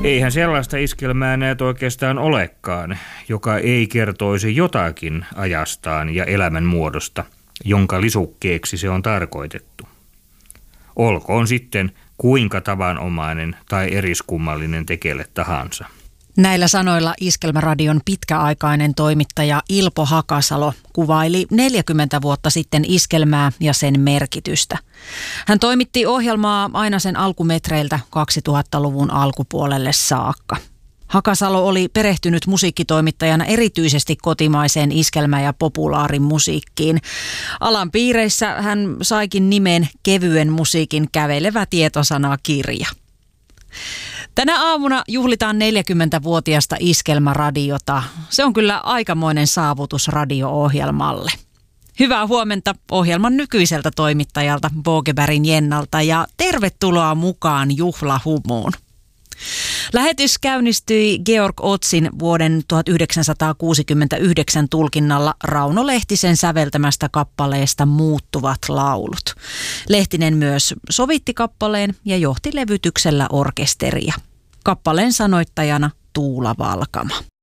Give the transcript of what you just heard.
Eihän sellaista iskelmää näet oikeastaan olekaan, joka ei kertoisi jotakin ajastaan ja elämän muodosta, jonka lisukkeeksi se on tarkoitettu. Olkoon sitten kuinka tavanomainen tai eriskummallinen tekele tahansa. Näillä sanoilla Iskelmäradion pitkäaikainen toimittaja Ilpo Hakasalo kuvaili 40 vuotta sitten iskelmää ja sen merkitystä. Hän toimitti ohjelmaa aina sen alkumetreiltä 2000-luvun alkupuolelle saakka. Hakasalo oli perehtynyt musiikkitoimittajana erityisesti kotimaiseen iskelmä- ja populaarimusiikkiin. Alan piireissä hän saikin nimen kevyen musiikin kävelevä tietosanakirja. Tänä aamuna juhlitaan 40-vuotiasta Iskelmäradiota. Se on kyllä aikamoinen saavutus radio-ohjelmalle. Hyvää huomenta ohjelman nykyiseltä toimittajalta Bogebergin Jennalta ja tervetuloa mukaan juhlahumuun. Lähetys käynnistyi Georg Otzin vuoden 1969 tulkinnalla Rauno Lehtisen säveltämästä kappaleesta Muuttuvat laulut. Lehtinen myös sovitti kappaleen ja johti levytyksellä orkesteria. Kappaleen sanoittajana Tuula Valkama.